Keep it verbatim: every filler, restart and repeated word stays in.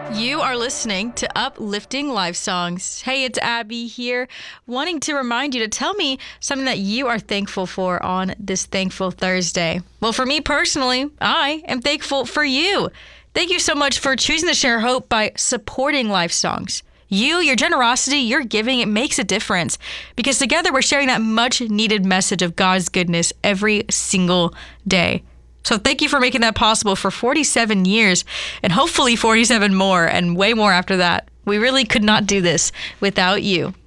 You are listening to Uplifting Life Songs. Hey, it's Abby here, wanting to remind you to tell me something that you are thankful for on this Thankful Thursday. Well, for me personally, I am thankful for you. Thank you so much for choosing to share hope by supporting Life Songs. You, your generosity, your giving, it makes a difference because together we're sharing that much needed message of God's goodness every single day. So thank you for making that possible for forty-seven years and hopefully forty-seven more and way more after that. We really could not do this without you.